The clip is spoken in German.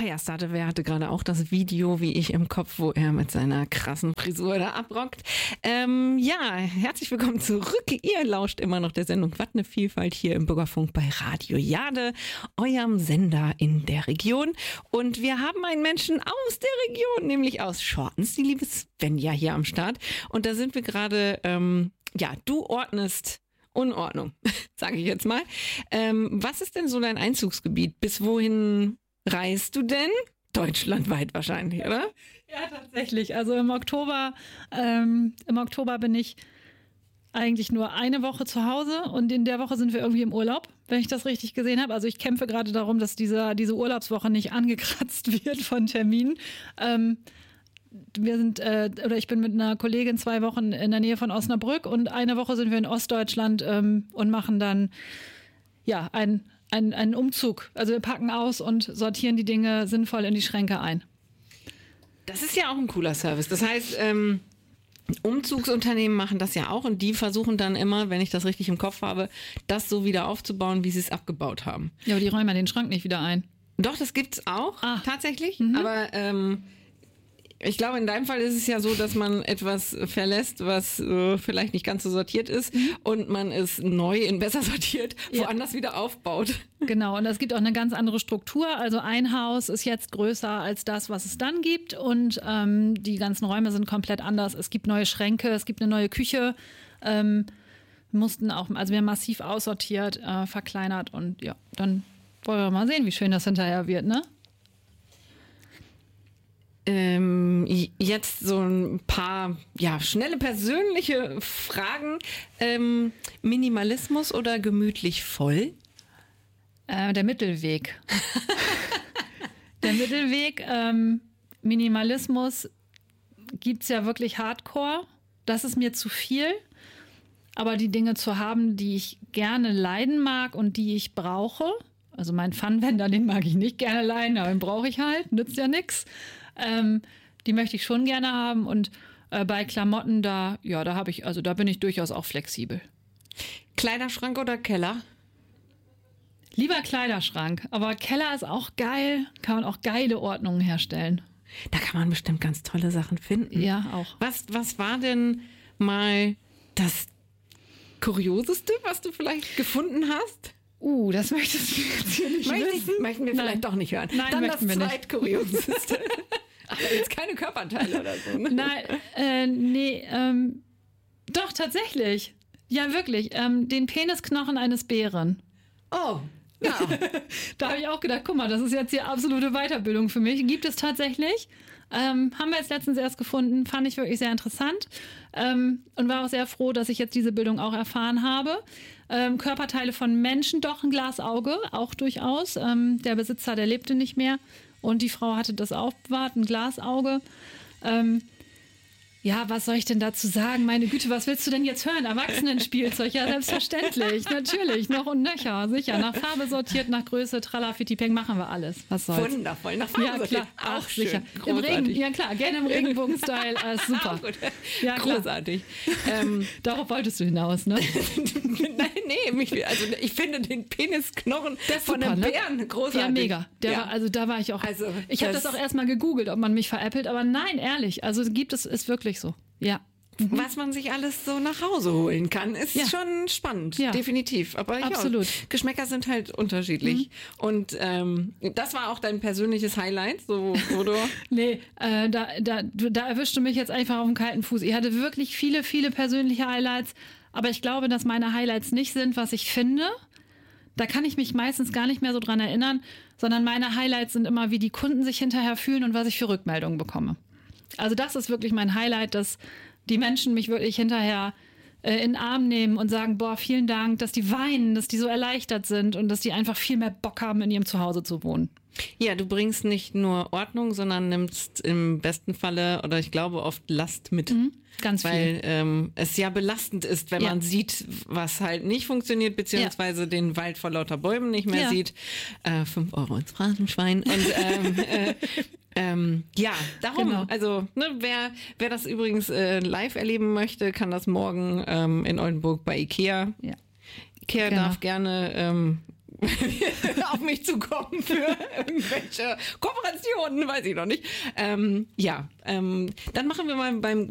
Firestar, wer hatte gerade auch das Video, wie ich im Kopf, wo er mit seiner krassen Frisur da abrockt. Ja, herzlich willkommen zurück. Ihr lauscht immer noch der Sendung Was ne Vielfalt hier im Bürgerfunk bei Radio Jade, eurem Sender in der Region. Und wir haben einen Menschen aus der Region, nämlich aus Schortens, die liebe Svenja hier am Start. Und da sind wir gerade, du ordnest Unordnung, sage ich jetzt mal. Was ist denn so dein Einzugsgebiet? Bis wohin reist du denn? Deutschlandweit wahrscheinlich, oder? Ja, tatsächlich. Also im Oktober bin ich eigentlich nur eine Woche zu Hause und in der Woche sind wir irgendwie im Urlaub, wenn ich das richtig gesehen habe. Also ich kämpfe gerade darum, dass diese Urlaubswoche nicht angekratzt wird von Terminen. Ich bin mit einer Kollegin 2 Wochen in der Nähe von Osnabrück und eine Woche sind wir in Ostdeutschland und machen dann einen Umzug. Also wir packen aus und sortieren die Dinge sinnvoll in die Schränke ein. Das ist ja auch ein cooler Service. Das heißt, Umzugsunternehmen machen das ja auch und die versuchen dann immer, wenn ich das richtig im Kopf habe, das so wieder aufzubauen, wie sie es abgebaut haben. Ja, aber die räumen ja den Schrank nicht wieder ein. Doch, das gibt's auch, tatsächlich. Mhm. Aber ich glaube, in deinem Fall ist es ja so, dass man etwas verlässt, was vielleicht nicht ganz so sortiert ist und man es neu in besser sortiert, woanders wieder aufbaut. Genau, und es gibt auch eine ganz andere Struktur. Also ein Haus ist jetzt größer als das, was es dann gibt und die ganzen Räume sind komplett anders. Es gibt neue Schränke, es gibt eine neue Küche. Wir haben massiv aussortiert, verkleinert und ja, dann wollen wir mal sehen, wie schön das hinterher wird, ne? Jetzt so ein paar schnelle persönliche Fragen. Minimalismus oder gemütlich voll? Der Mittelweg. Der Mittelweg. Minimalismus gibt's ja wirklich hardcore. Das ist mir zu viel. Aber die Dinge zu haben, die ich gerne leiden mag und die ich brauche, also mein Pfannenwender, den mag ich nicht gerne leiden, aber den brauche ich halt, nützt ja nix. Die möchte ich schon gerne haben und bei Klamotten da bin ich durchaus auch flexibel. Kleiderschrank oder Keller? Lieber Kleiderschrank, aber Keller ist auch geil, kann man auch geile Ordnungen herstellen. Da kann man bestimmt ganz tolle Sachen finden. Ja, auch. Was war denn mal das Kurioseste, was du vielleicht gefunden hast? Das möchtest du jetzt hier nicht wissen. Möchten wir vielleicht doch nicht hören. Nein, dann das wir nicht. Zweitkurioseste. Aber jetzt keine Körperteile oder so, ne? Nein, doch, tatsächlich. Ja, wirklich. Den Penisknochen eines Bären. Oh, ja. Da habe ich auch gedacht, guck mal, das ist jetzt die absolute Weiterbildung für mich. Gibt es tatsächlich. Haben wir jetzt letztens erst gefunden, fand ich wirklich sehr interessant und war auch sehr froh, dass ich jetzt diese Bildung auch erfahren habe. Körperteile von Menschen, doch ein Glasauge, auch durchaus. Der Besitzer, der lebte nicht mehr und die Frau hatte das aufbewahrt, ein Glasauge. Was soll ich denn dazu sagen? Meine Güte, was willst du denn jetzt hören? Erwachsenenspielzeug, ja selbstverständlich, natürlich, noch und nöcher, sicher. Nach Farbe sortiert, nach Größe, tralafitipeng, machen wir alles. Was soll's? Wundervoll, nach Farbe sortiert. Klar, auch sicher. Schön, Im Regen, ja klar, gerne im Regenbogen-Style, super. Gut. Ja, großartig. Darauf wolltest du hinaus, ne? Ich finde den Penisknochen von super, einem Bären großartig. Ja, mega. Da war ich auch. Ich habe das auch erstmal gegoogelt, ob man mich veräppelt, aber nein, ehrlich, also ist wirklich so. Ja. Was man sich alles so nach Hause holen kann, ist schon spannend, definitiv. Aber absolut. Geschmäcker sind halt unterschiedlich. Und das war auch dein persönliches Highlight, so oder? Nee, da erwischte mich jetzt einfach auf dem kalten Fuß. Ich hatte wirklich viele, viele persönliche Highlights, aber ich glaube, dass meine Highlights nicht sind, was ich finde. Da kann ich mich meistens gar nicht mehr so dran erinnern, sondern meine Highlights sind immer, wie die Kunden sich hinterher fühlen und was ich für Rückmeldungen bekomme. Also das ist wirklich mein Highlight, dass die Menschen mich wirklich hinterher in den Arm nehmen und sagen, boah, vielen Dank, dass die weinen, dass die so erleichtert sind und dass die einfach viel mehr Bock haben, in ihrem Zuhause zu wohnen. Ja, du bringst nicht nur Ordnung, sondern nimmst im besten Falle oder ich glaube oft Last mit. Ganz viel. Weil es ja belastend ist, wenn man sieht, was halt nicht funktioniert, beziehungsweise den Wald vor lauter Bäumen nicht mehr sieht. 5 Euro ins Phrasenschwein. Und darum. Genau. Also wer das übrigens live erleben möchte, kann das morgen in Oldenburg bei Ikea. Ja. Ikea darf gerne auf mich zukommen für irgendwelche Kooperationen, weiß ich noch nicht. Dann machen wir mal beim